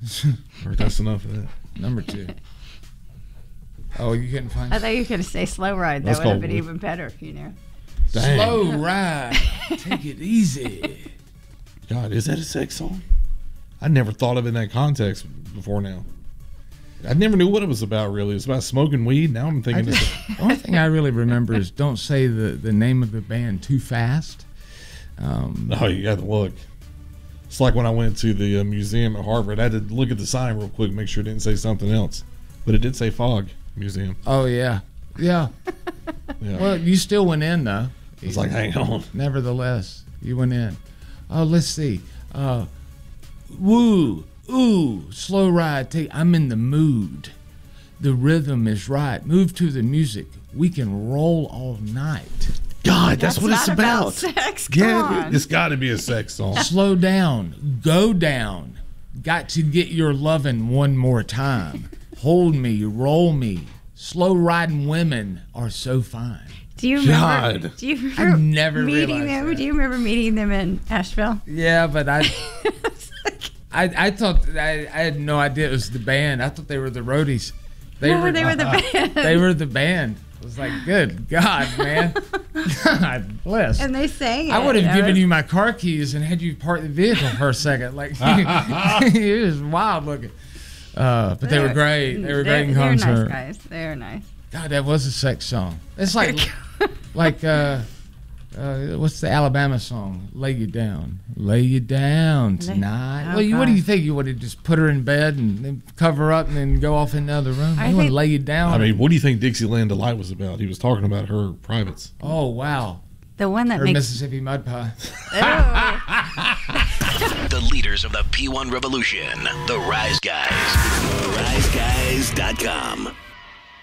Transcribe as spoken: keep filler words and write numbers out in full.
That's enough of that. Number two. Oh, you couldn't find I thought you were going to say Slow Ride. That That's would have called been Wood. even better, you know. Dang. Slow Ride. Take it easy. God, is that a sex song? I never thought of it in that context before now. I never knew what it was about, really. It's about smoking weed. Now I'm I thinking just, it's the only thing I really remember is don't say the, the name of the band too fast. Um, oh, you got to look. It's like when I went to the uh, museum at Harvard. I had to look at the sign real quick, make sure it didn't say something else. But it did say Fog Museum. oh, yeah. Yeah. Yeah. Well, you still went in, though. It's like, hang on. Nevertheless, you went in. Oh, let's see. Uh, woo, ooh, slow ride. Take. I'm in the mood. The rhythm is right. Move to the music. We can roll all night. God, that's, That's what it's not about about. sex. Come Yeah, on. it's got to be a sex song. Slow down. Go down. Got to get your lovin' one more time. Hold me, roll me. Slow riding women are so fine. Do you remember? God. Do you I remember never meeting realized them? that. Do you remember meeting them in Asheville? Yeah, but I, I, I thought I, I had no idea it was the band. I thought they were the roadies. They No, they were the band. They were the band. I was like, good God, man. God bless. And they sang it. I would have know? given you my car keys and had you park the vehicle for a second. Like, it was wild looking. Uh, but they were great. They were they're- great in they're concert. nice guys. They're nice. God, that was a sex song. It's like, like, uh, uh, what's the Alabama song? Lay you down, lay you down tonight. Oh, well, you, what do God. you think? You would have just put her in bed and then cover up and then go off in the other room? I You want to think- lay you down? I mean, what do you think Dixieland Delight was about? He was talking about her privates. oh wow, The one that her makes. Mississippi mud pie. Oh. The leaders of the P one revolution, the Rise Guys. rise guys dot com.